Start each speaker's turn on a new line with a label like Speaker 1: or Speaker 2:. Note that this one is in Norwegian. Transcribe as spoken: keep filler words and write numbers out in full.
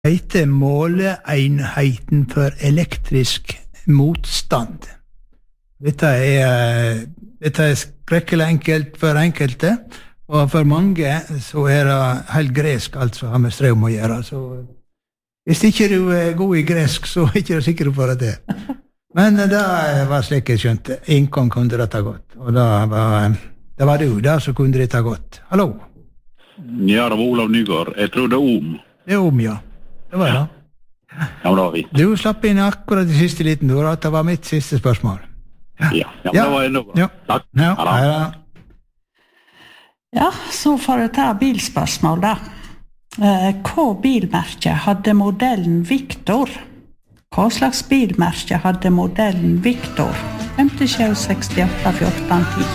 Speaker 1: heter måleenheten for elektrisk motstand. Dette er, dette er skrekkelig enkelt for enkelte, og for mange så er det helt gresk alt som har med strøm å gjøre. Så hvis ikke du er god i gresk, så er ikke du sikker på det. Men det var slik jeg skjønte. Ingen kunne dette godt. Og det var, det var du da som kunne dette godt. Hallo?
Speaker 2: Ja, det var Olav Nygaard. Jeg tror det er om.
Speaker 1: Det er om, ja. Det var det.
Speaker 2: Ja, men det var vi.
Speaker 1: Du slapp inn akkurat i siste liten, du, at det var mitt siste spørsmål.
Speaker 2: Ja, ja, ja. Det var enda bra.
Speaker 1: Ja.
Speaker 2: Takk.
Speaker 1: Ja,
Speaker 2: Ha
Speaker 1: hei
Speaker 2: det.
Speaker 1: da.
Speaker 3: Ja, så får jeg ta bilspørsmål da. Eh, Hva bilmerke hadde modellen Victor? Hva slags bilmerke hadde modellen Victor? femtisju sekstiåtte fjorten ti